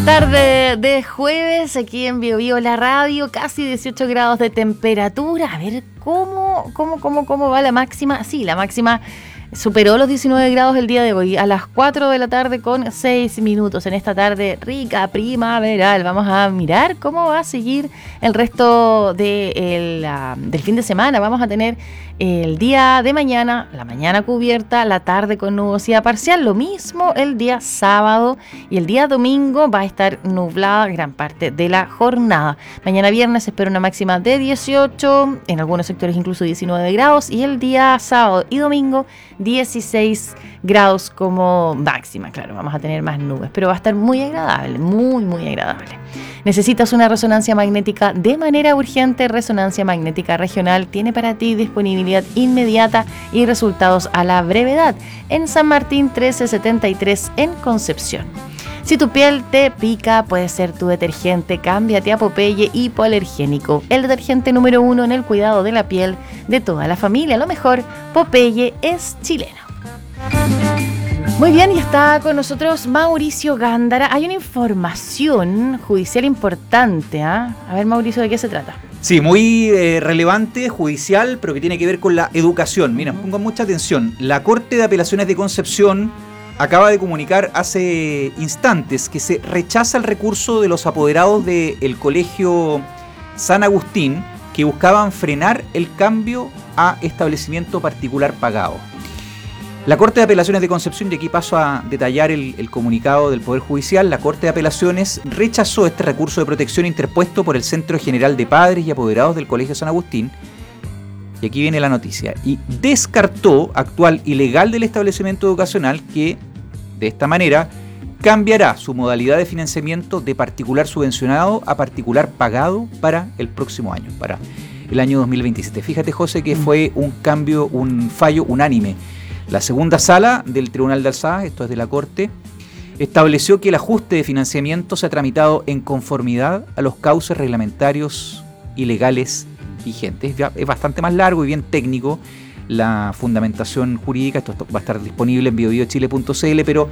Tarde de jueves, aquí en Bio Bio la radio, casi 18 grados de temperatura. A ver, ¿cómo va la máxima? Sí, la máxima superó los 19 grados el día de hoy, a las 4 de la tarde con 6 minutos, en esta tarde rica, primaveral. Vamos a mirar cómo va a seguir el resto del fin de semana. Vamos a tener el día de mañana, la mañana cubierta, la tarde con nubosidad parcial, lo mismo el día sábado, y el día domingo va a estar nublada gran parte de la jornada. Mañana viernes se espera una máxima de 18, en algunos sectores incluso 19 grados, y el día sábado y domingo 16 grados como máxima. Claro, vamos a tener más nubes, pero va a estar muy agradable, muy agradable. ¿Necesitas una resonancia magnética de manera urgente? Resonancia Magnética Regional tiene para ti disponibilidad inmediata y resultados a la brevedad en San Martín 1373 en Concepción. Si tu piel te pica, puede ser tu detergente. Cámbiate a Popeye Hipoalergénico, el detergente número 1 en el cuidado de la piel de toda la familia. Lo mejor, Popeye es chileno. Muy bien, y está con nosotros Mauricio Gándara. Hay una información judicial importante, ¿eh? A ver, Mauricio, ¿de qué se trata? Sí, muy relevante, judicial, pero que tiene que ver con la educación. Mira, pongan mucha atención. La Corte de Apelaciones de Concepción acaba de comunicar hace instantes que se rechaza el recurso de los apoderados del Colegio San Agustín, que buscaban frenar el cambio a establecimiento particular pagado. La Corte de Apelaciones de Concepción, y aquí paso a detallar el comunicado del Poder Judicial, la Corte de Apelaciones rechazó este recurso de protección interpuesto por el Centro General de Padres y Apoderados del Colegio San Agustín, y aquí viene la noticia, y descartó actual ilegal del establecimiento educacional que, de esta manera, cambiará su modalidad de financiamiento de particular subvencionado a particular pagado para el próximo año, para el año 2027. Fíjate, José, que fue un cambio, un fallo unánime. La segunda sala del Tribunal de Alzada, esto es de la Corte, estableció que el ajuste de financiamiento se ha tramitado en conformidad a los cauces reglamentarios y legales vigentes. Ya es bastante más largo y bien técnico la fundamentación jurídica. Esto va a estar disponible en biobiochile.cl, pero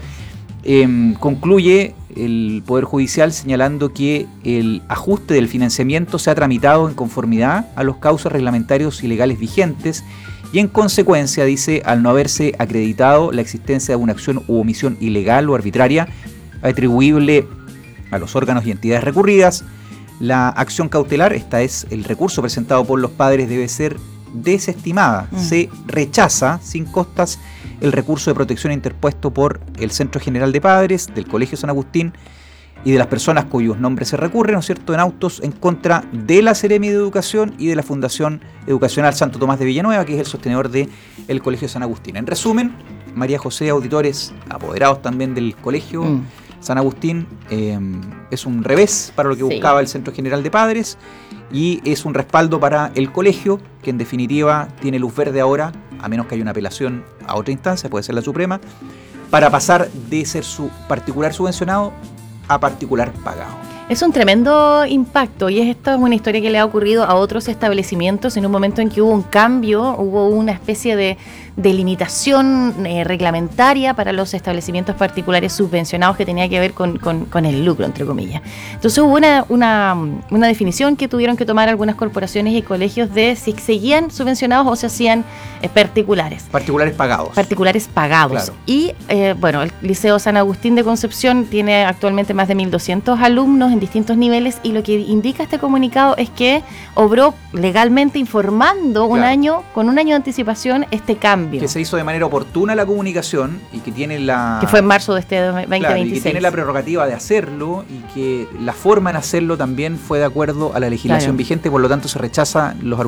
concluye el Poder Judicial señalando que el ajuste del financiamiento se ha tramitado en conformidad a los cauces reglamentarios y legales vigentes, y en consecuencia, dice, al no haberse acreditado la existencia de una acción u omisión ilegal o arbitraria atribuible a los órganos y entidades recurridas, la acción cautelar, esta es el recurso presentado por los padres, debe ser desestimada. Se rechaza sin costas el recurso de protección interpuesto por el Centro General de Padres del Colegio San Agustín y de las personas cuyos nombres se recurren, ¿no es cierto?, en autos en contra de la Seremi de Educación y de la Fundación Educacional Santo Tomás de Villanueva, que es el sostenedor del Colegio San Agustín. En resumen, María José, auditores, apoderados también del Colegio San Agustín, es un revés para lo que buscaba el Centro General de Padres, y es un respaldo para el colegio, que en definitiva tiene luz verde ahora, a menos que haya una apelación a otra instancia, puede ser la Suprema, para pasar de ser su particular subvencionado a particular pagado. Es un tremendo impacto, y esta es una historia que le ha ocurrido a otros establecimientos en un momento en que hubo un cambio, hubo una especie de limitación reglamentaria para los establecimientos particulares subvencionados que tenía que ver con el lucro, entre comillas. Entonces hubo una definición que tuvieron que tomar algunas corporaciones y colegios de si seguían subvencionados o se hacían particulares. Particulares pagados. Particulares pagados. Claro. Y bueno, el Liceo San Agustín de Concepción tiene actualmente más de 1.200 alumnos en distintos niveles, y lo que indica este comunicado es que obró legalmente informando con un año de anticipación este cambio. Que se hizo de manera oportuna la comunicación y que tiene que fue en marzo de este 2026. Claro, y que tiene la prerrogativa de hacerlo, y que la forma en hacerlo también fue de acuerdo a la legislación vigente, por lo tanto se rechazan los argumentos